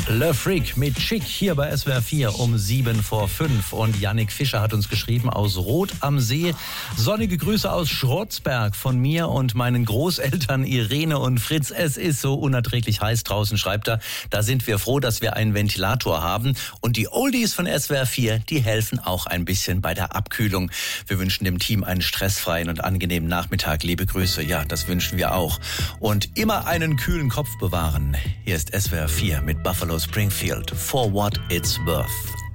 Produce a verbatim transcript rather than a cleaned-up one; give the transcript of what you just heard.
Le Freak mit Chic hier bei S W R vier um sieben vor fünf. Und Yannick Fischer hat uns geschrieben aus Rot am See. Sonnige Grüße aus Schrotzberg von mir und meinen Großeltern Irene und Fritz. Es ist so unerträglich heiß draußen, schreibt er. Da sind wir froh, dass wir einen Ventilator haben. Und die Oldies von S W R vier, die helfen auch ein bisschen bei der Abkühlung. Wir wünschen dem Team einen stressfreien und angenehmen Nachmittag. Liebe Grüße. Ja, das wünschen wir auch. Und immer einen kühlen Kopf bewahren. Hier ist S W R vier mit Buffalo Springfield, For What It's Worth.